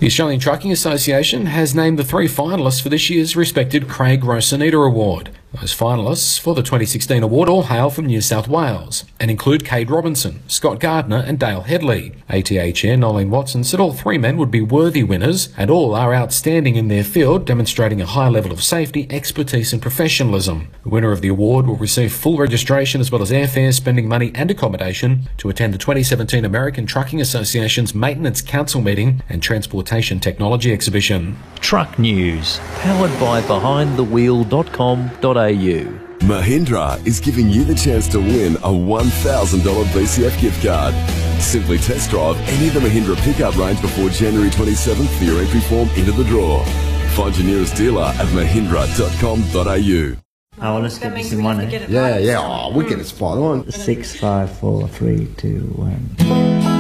The Australian Trucking Association has named the 3 finalists for this year's respected Craig Rosanita Award. Those finalists for the 2016 award all hail from New South Wales and include Cade Robinson, Scott Gardner and Dale Headley. ATA Chair Nolene Watson said all 3 men would be worthy winners and all are outstanding in their field, demonstrating a high level of safety, expertise and professionalism. The winner of the award will receive full registration as well as airfare, spending money and accommodation to attend the 2017 American Trucking Association's Maintenance Council meeting and Transportation Technology exhibition. Truck News, powered by behindthewheel.com.au. Mahindra is giving you the chance to win a $1,000 BCF gift card. Simply test drive any of the Mahindra pickup range before January 27th for your entry form into the draw. Find your nearest dealer at mahindra.com.au. Oh, well, let's get this in one, eh? Yeah. Oh, we get it spot on. 6, 5, 4, 3, 2, 1.